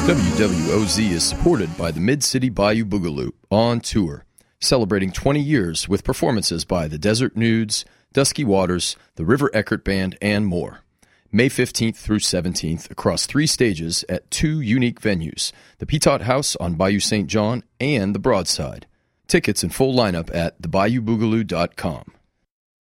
WWOZ is supported by the Mid-City Bayou Boogaloo on tour, celebrating 20 years with performances by the Desert Nudes, Dusky Waters, the River Eckert Band, and more. May 15th through 17th across 3 stages at 2 unique venues, the Petot House on Bayou St. John and the Broadside. Tickets and full lineup at thebayouboogaloo.com.